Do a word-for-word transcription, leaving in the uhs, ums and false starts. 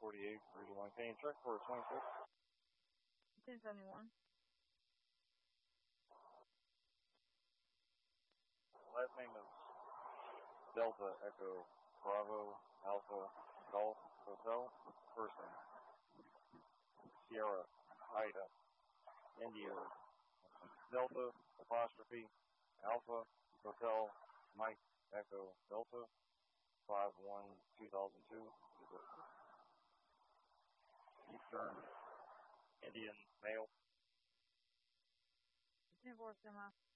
forty-eight, Region one. Can you check for twenty-six? ten seventy-one. Last name is Delta Echo Bravo Alpha Golf Hotel. First name Sierra Ida India Delta apostrophe Alpha Hotel Mike Echo Delta five one two thousand two. Eastern Indian male. ten four semi.